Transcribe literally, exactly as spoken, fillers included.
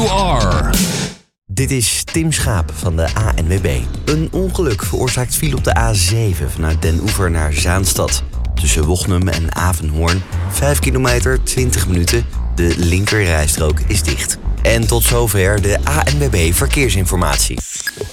you are. Dit is Tim Schaap van de A N W B. Een ongeluk veroorzaakt file op de A zeven vanuit Den Oever naar Zaanstad. Tussen Wochnum en Avenhoorn. vijf kilometer, twintig minuten. De linkerrijstrook is dicht. En tot zover de A N W B Verkeersinformatie.